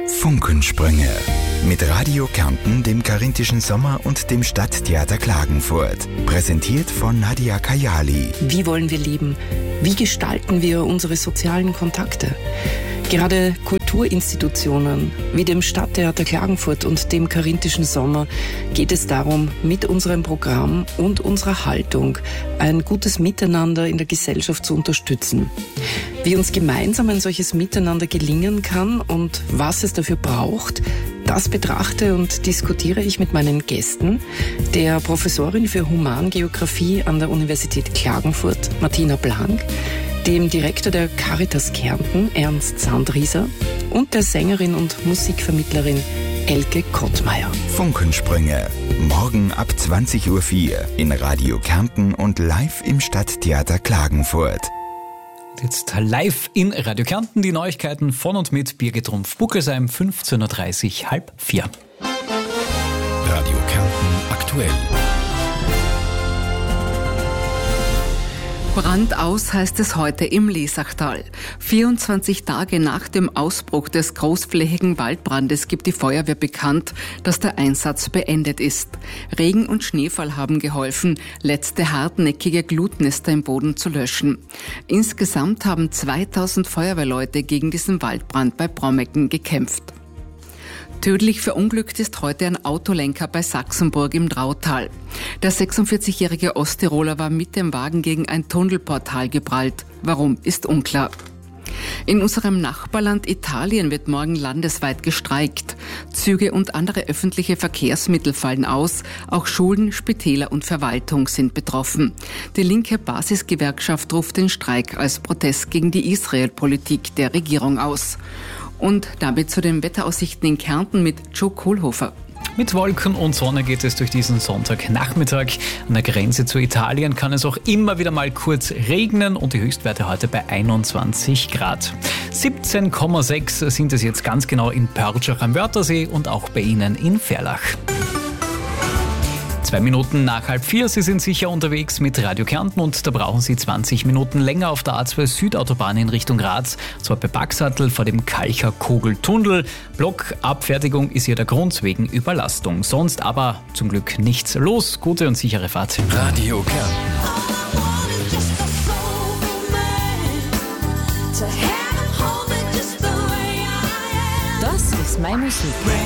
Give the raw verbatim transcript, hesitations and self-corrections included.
Funkensprünge. Mit Radio Kärnten, dem Karinthischen Sommer und dem Stadttheater Klagenfurt. Präsentiert von Nadia Kayali. Wie wollen wir leben? Wie gestalten wir unsere sozialen Kontakte? Gerade Kulturinstitutionen wie dem Stadttheater Klagenfurt und dem Karinthischen Sommer geht es darum, mit unserem Programm und unserer Haltung ein gutes Miteinander in der Gesellschaft zu unterstützen. Wie uns gemeinsam ein solches Miteinander gelingen kann und was es dafür braucht, das betrachte und diskutiere ich mit meinen Gästen, der Professorin für Humangeographie an der Universität Klagenfurt, Martina Blank, dem Direktor der Caritas Kärnten, Ernst Sandrieser, und der Sängerin und Musikvermittlerin Elke Kottmeier. Funkensprünge. Morgen ab zwanzig Uhr vier in Radio Kärnten und live im Stadttheater Klagenfurt. Jetzt live in Radio Kärnten die Neuigkeiten von und mit Birgit Rumpf-Buckelsheim, fünfzehn Uhr dreißig, halb vier. Radio Kärnten aktuell. Brand aus heißt es heute im Lesachtal. vierundzwanzig Tage nach dem Ausbruch des großflächigen Waldbrandes gibt die Feuerwehr bekannt, dass der Einsatz beendet ist. Regen und Schneefall haben geholfen, letzte hartnäckige Glutnester im Boden zu löschen. Insgesamt haben zweitausend Feuerwehrleute gegen diesen Waldbrand bei Brommecken gekämpft. Tödlich verunglückt ist heute ein Autolenker bei Sachsenburg im Drautal. Der sechsundvierzigjährige Osttiroler war mit dem Wagen gegen ein Tunnelportal geprallt. Warum, ist unklar. In unserem Nachbarland Italien wird morgen landesweit gestreikt. Züge und andere öffentliche Verkehrsmittel fallen aus. Auch Schulen, Spitäler und Verwaltung sind betroffen. Die linke Basisgewerkschaft ruft den Streik als Protest gegen die Israel-Politik der Regierung aus. Und damit zu den Wetteraussichten in Kärnten mit Joe Kohlhofer. Mit Wolken und Sonne geht es durch diesen Sonntagnachmittag. An der Grenze zu Italien kann es auch immer wieder mal kurz regnen und die Höchstwerte heute bei einundzwanzig Grad. siebzehn Komma sechs sind es jetzt ganz genau in Pörtschach am Wörthersee und auch bei Ihnen in Verlach. Zwei Minuten nach halb vier, Sie sind sicher unterwegs mit Radio Kärnten und da brauchen Sie zwanzig Minuten länger auf der A zwei Südautobahn in Richtung Graz, zwar bei Baxattel vor dem Kalcher Kogeltunnel. Blockabfertigung ist hier der Grund wegen Überlastung. Sonst aber zum Glück nichts los. Gute und sichere Fahrt. Radio Kärnten. Das ist meine Musik.